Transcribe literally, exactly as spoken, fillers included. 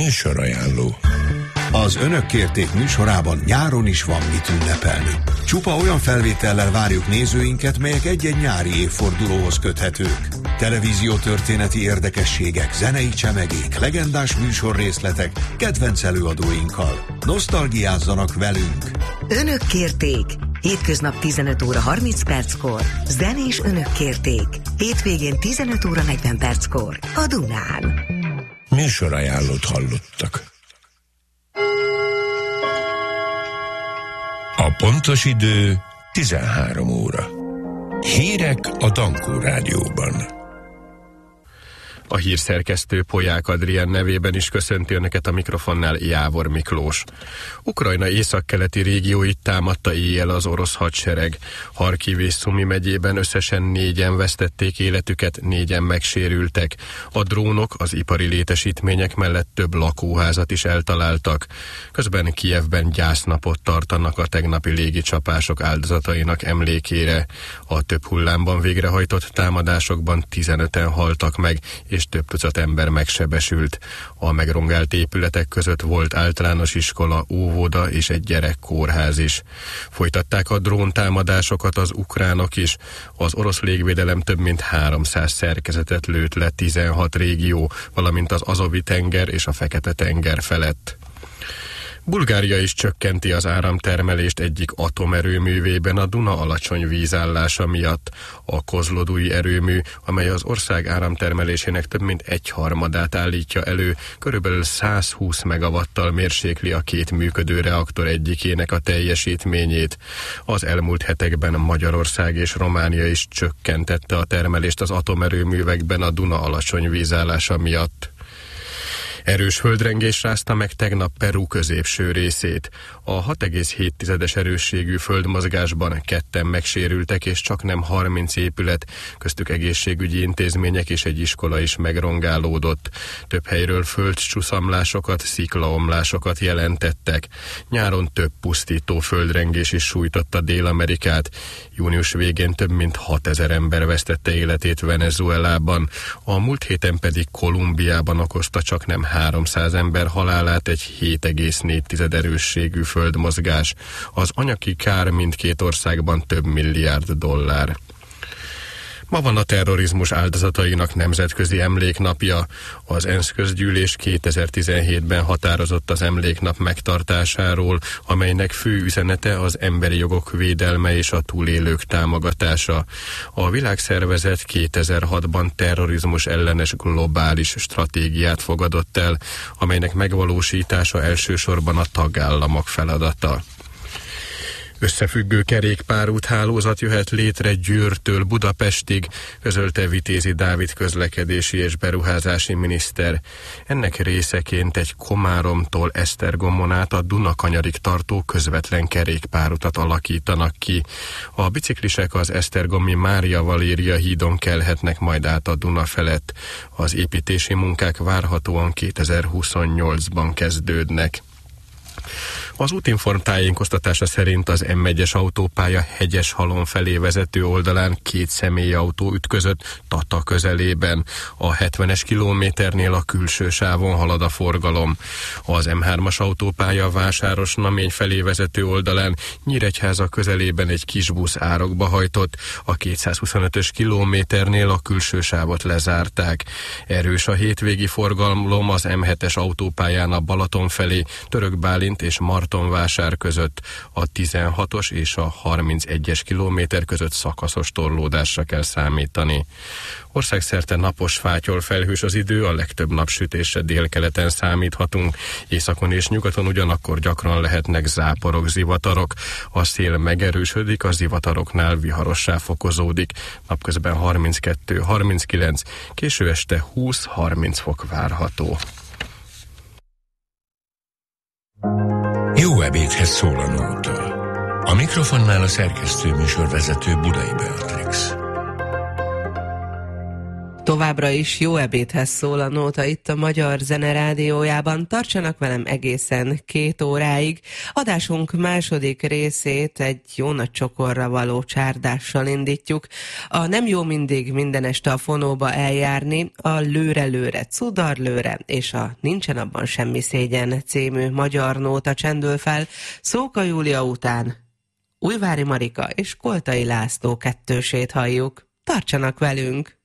Műsorajánló. Az Önök kérték műsorában nyáron is van mit ünnepelni. Csupa olyan felvétellel várjuk nézőinket, melyek egy-egy nyári évfordulóhoz köthetők. Televíziótörténeti érdekességek, zenei csemegék, legendás műsorrészletek, kedvenc előadóinkkal. Nosztalgiázzanak velünk! Önök kérték. Hétköznap tizenöt óra harminc perckor. Zenés Önök kérték. Hétvégén tizenöt óra negyven perckor. A Dunán. Műsorajánlót hallottak. A pontos idő tizenhárom óra. Hírek a Dankó Rádióban. A hírszerkesztő Polyák Adrián nevében is köszönti Önöket a mikrofonnál Jávor Miklós. Ukrajna északkeleti régióit támadta éjjel az orosz hadsereg. Harkiv és Szumi megyében összesen négyen vesztették életüket, négyen megsérültek. A drónok az ipari létesítmények mellett több lakóházat is eltaláltak. Közben Kijevben gyásznapot tartanak a tegnapi légicsapások áldozatainak emlékére. A több hullámban végrehajtott támadásokban tizenöten haltak meg, és több tucat ember megsebesült. A megrongált épületek között volt általános iskola, óvoda és egy gyerekkórház is. Folytatták a dróntámadásokat az ukránok is. Az orosz légvédelem több mint háromszáz szerkezetet lőtt le tizenhat régió, valamint az Azovi-tenger és a Fekete-tenger felett. Bulgária is csökkenti az áramtermelést egyik atomerőművében a Duna alacsony vízállása miatt. A kozlodui erőmű, amely az ország áramtermelésének több mint egyharmadát állítja elő, körülbelül százhúsz megawattal mérsékli a két működő reaktor egyikének a teljesítményét. Az elmúlt hetekben Magyarország és Románia is csökkentette a termelést az atomerőművekben a Duna alacsony vízállása miatt. Erős földrengés rázta meg tegnap Peru középső részét. A hat egész hét erősségű földmozgásban ketten megsérültek, és csaknem harminc épület, köztük egészségügyi intézmények és egy iskola is megrongálódott. Több helyről földcsúszamlásokat, sziklaomlásokat jelentettek. Nyáron több pusztító földrengés is sújtotta Dél-Amerikát. Június végén több mint hatezer ember vesztette életét Venezuelában. A múlt héten pedig Kolumbiában okozta csaknem háromszáz ember halálát egy hét egész négy erősségű földmozgás. Az anyagi kár mindkét országban több milliárd dollár. Ma van a terrorizmus áldozatainak nemzetközi emléknapja. Az ENSZ közgyűlés kétezer-tizenhétben határozott az emléknap megtartásáról, amelynek fő üzenete az emberi jogok védelme és a túlélők támogatása. A világszervezet kétezer-hatban terrorizmus ellenes globális stratégiát fogadott el, amelynek megvalósítása elsősorban a tagállamok feladata. Összefüggő kerékpárúthálózat jöhet létre Győrtől Budapestig, közölte Vitézi Dávid közlekedési és beruházási miniszter. Ennek részeként egy Komáromtól Esztergomon át a Dunakanyarig tartó közvetlen kerékpárutat alakítanak ki. A biciklisek az esztergomi Mária Valéria hídon kelhetnek majd át a Duna felett. Az építési munkák várhatóan kétezer-huszonnyolcban kezdődnek. Az Útinform tájékoztatása szerint az M egyes autópálya Hegyeshalom felé vezető oldalán két személyautó ütközött Tata közelében. A hetvenes kilométernél a külső sávon halad a forgalom. Az M hármas autópálya Vásáros-Namény felé vezető oldalán Nyíregyháza közelében egy kis busz árokba hajtott. A kétszázhuszonötös kilométernél a külső sávot lezárták. Erős a hétvégi forgalom az M hetes autópályán a Balaton felé, Török Bálint és Martonvásár között. A tizenhatos és a harmincegyes kilométer között szakaszos torlódásra kell számítani. Országszerte napos, fátyol felhős az idő, a legtöbb napsütésre délkeleten számíthatunk. Északon és nyugaton ugyanakkor gyakran lehetnek záporok, zivatarok. A szél megerősödik, a zivataroknál viharossá fokozódik. Napközben harminckettő harminckilenc, késő este húsz-harminc fok várható. Jó ebédhez szól a nóta. A mikrofonnál a szerkesztő műsorvezető Budai Beatrix. Továbbra is jó ebédhez szól a nóta itt a Magyar Zene Rádiójában. Tartsanak velem egészen két óráig. Adásunk második részét egy jó nagy csokorra való csárdással indítjuk. A Nem jó mindig minden este a fonóba eljárni, a Lőre-lőre, Cudarlőre és a Nincsen abban semmi szégyen című magyar nóta csendül fel. Szóka Júlia után Újvári Marika és Koltai László kettősét halljuk. Tartsanak velünk!